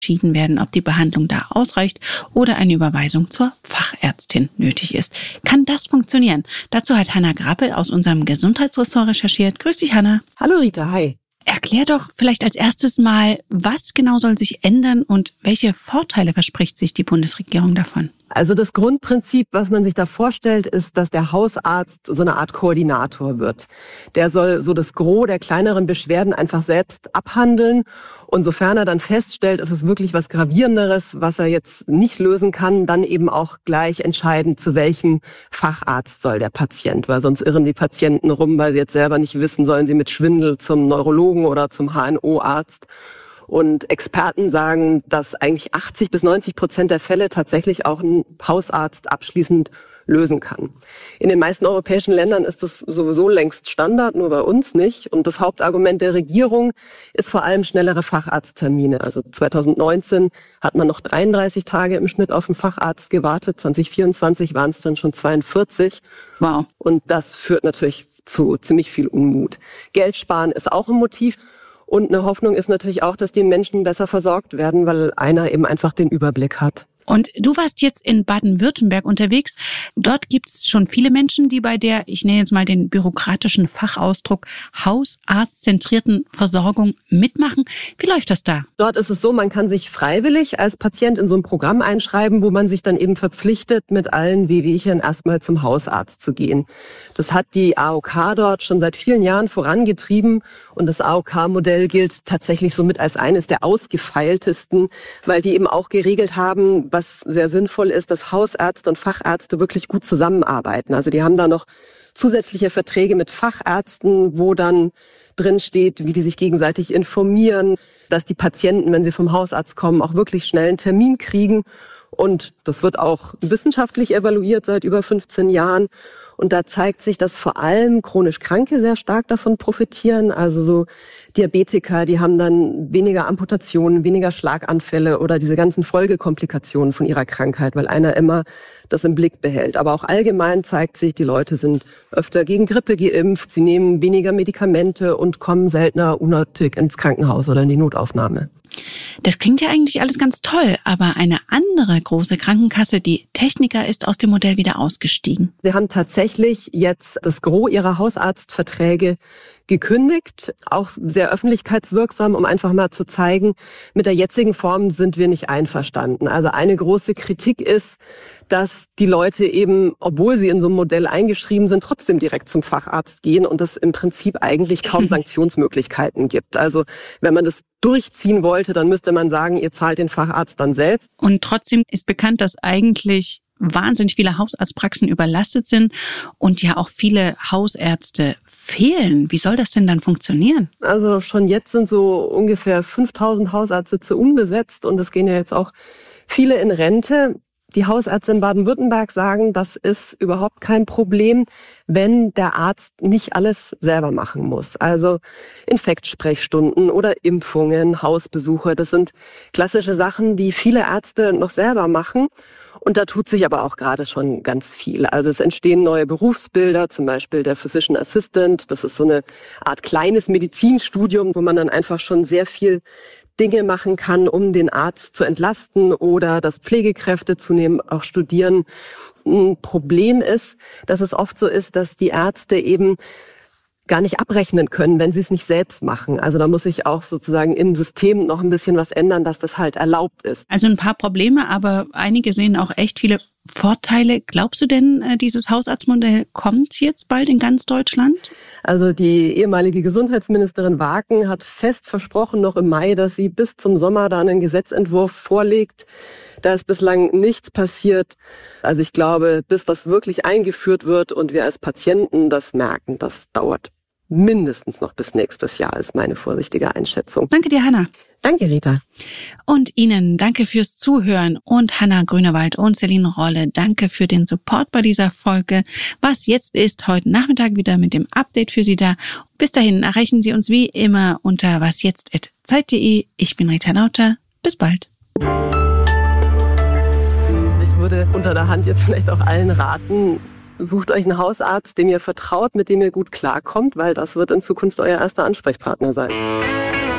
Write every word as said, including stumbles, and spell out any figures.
entschieden werden, ob die Behandlung da ausreicht oder eine Überweisung zur Fachärztin nötig ist. Kann das funktionieren? Dazu hat Hanna Grappel aus unserem Gesundheitsressort recherchiert. Grüß dich, Hanna. Hallo Rita, hi. Erklär doch vielleicht als erstes mal, was genau soll sich ändern und welche Vorteile verspricht sich die Bundesregierung davon? Also das Grundprinzip, was man sich da vorstellt, ist, dass der Hausarzt so eine Art Koordinator wird. Der soll so das Gros der kleineren Beschwerden einfach selbst abhandeln. Und sofern er dann feststellt, es ist wirklich was Gravierenderes, was er jetzt nicht lösen kann, dann eben auch gleich entscheiden, zu welchem Facharzt soll der Patient. Weil sonst irren die Patienten rum, weil sie jetzt selber nicht wissen, sollen sie mit Schwindel zum Neurologen oder zum H N O-Arzt. Und Experten sagen, dass eigentlich achtzig bis neunzig Prozent der Fälle tatsächlich auch ein Hausarzt abschließend lösen kann. In den meisten europäischen Ländern ist das sowieso längst Standard, nur bei uns nicht. Und das Hauptargument der Regierung ist vor allem schnellere Facharzttermine. Also zwanzig neunzehn hat man noch dreiunddreißig Tage im Schnitt auf einen Facharzt gewartet. zwanzig vierundzwanzig waren es dann schon zweiundvierzig. Wow. Und das führt natürlich zu ziemlich viel Unmut. Geld sparen ist auch ein Motiv. Und eine Hoffnung ist natürlich auch, dass die Menschen besser versorgt werden, weil einer eben einfach den Überblick hat. Und du warst jetzt in Baden-Württemberg unterwegs. Dort gibt es schon viele Menschen, die bei der, ich nenne jetzt mal den bürokratischen Fachausdruck, hausarztzentrierten Versorgung mitmachen. Wie läuft das da? Dort ist es so, man kann sich freiwillig als Patient in so ein Programm einschreiben, wo man sich dann eben verpflichtet, mit allen Wehwehchen erstmal zum Hausarzt zu gehen. Das hat die A O K dort schon seit vielen Jahren vorangetrieben. Und das A O K-Modell gilt tatsächlich somit als eines der ausgefeiltesten, weil die eben auch geregelt haben, was sehr sinnvoll ist, dass Hausärzte und Fachärzte wirklich gut zusammenarbeiten. Also die haben da noch zusätzliche Verträge mit Fachärzten, wo dann drin steht, wie die sich gegenseitig informieren, dass die Patienten, wenn sie vom Hausarzt kommen, auch wirklich schnell einen Termin kriegen. Und das wird auch wissenschaftlich evaluiert seit über fünfzehn Jahren. Und da zeigt sich, dass vor allem chronisch Kranke sehr stark davon profitieren. Also so Diabetiker, die haben dann weniger Amputationen, weniger Schlaganfälle oder diese ganzen Folgekomplikationen von ihrer Krankheit, weil einer immer das im Blick behält. Aber auch allgemein zeigt sich, die Leute sind öfter gegen Grippe geimpft, sie nehmen weniger Medikamente und kommen seltener unnötig ins Krankenhaus oder in die Notaufnahme. Das klingt ja eigentlich alles ganz toll, aber eine andere große Krankenkasse, die Techniker, ist aus dem Modell wieder ausgestiegen. Sie haben tatsächlich jetzt das Gros ihrer Hausarztverträge gekündigt, auch sehr öffentlichkeitswirksam, um einfach mal zu zeigen, mit der jetzigen Form sind wir nicht einverstanden. Also eine große Kritik ist, dass die Leute eben, obwohl sie in so einem Modell eingeschrieben sind, trotzdem direkt zum Facharzt gehen und es im Prinzip eigentlich kaum Sanktionsmöglichkeiten gibt. Also wenn man das durchziehen wollte, dann müsste man sagen, ihr zahlt den Facharzt dann selbst. Und trotzdem ist bekannt, dass eigentlich wahnsinnig viele Hausarztpraxen überlastet sind und ja auch viele Hausärzte fehlen. Wie soll das denn dann funktionieren? Also schon jetzt sind so ungefähr fünftausend Hausarztsitze unbesetzt und es gehen ja jetzt auch viele in Rente. Die Hausärzte in Baden-Württemberg sagen, das ist überhaupt kein Problem, wenn der Arzt nicht alles selber machen muss. Also Infektsprechstunden oder Impfungen, Hausbesuche, das sind klassische Sachen, die viele Ärzte noch selber machen. Und da tut sich aber auch gerade schon ganz viel. Also es entstehen neue Berufsbilder, zum Beispiel der Physician Assistant. Das ist so eine Art kleines Medizinstudium, wo man dann einfach schon sehr viel Dinge machen kann, um den Arzt zu entlasten oder dass Pflegekräfte zunehmend auch studieren. Ein Problem ist, dass es oft so ist, dass die Ärzte eben gar nicht abrechnen können, wenn sie es nicht selbst machen. Also da muss sich auch sozusagen im System noch ein bisschen was ändern, dass das halt erlaubt ist. Also ein paar Probleme, aber einige sehen auch echt viele Vorteile. Glaubst du denn, dieses Hausarztmodell kommt jetzt bald in ganz Deutschland? Also die ehemalige Gesundheitsministerin Waken hat fest versprochen, noch im Mai, dass sie bis zum Sommer da einen Gesetzentwurf vorlegt. Da ist bislang nichts passiert. Also ich glaube, bis das wirklich eingeführt wird und wir als Patienten das merken, das dauert mindestens noch bis nächstes Jahr, ist meine vorsichtige Einschätzung. Danke dir, Hanna. Danke, Rita. Und Ihnen danke fürs Zuhören. Und Hanna Grünewald und Celine Rolle, danke für den Support bei dieser Folge. Was jetzt ist, heute Nachmittag wieder mit dem Update für Sie da. Bis dahin erreichen Sie uns wie immer unter wasjetzt at zeit punkt de. Ich bin Rita Lauter. Bis bald. Ich würde unter der Hand jetzt vielleicht auch allen raten, sucht euch einen Hausarzt, dem ihr vertraut, mit dem ihr gut klarkommt, weil das wird in Zukunft euer erster Ansprechpartner sein.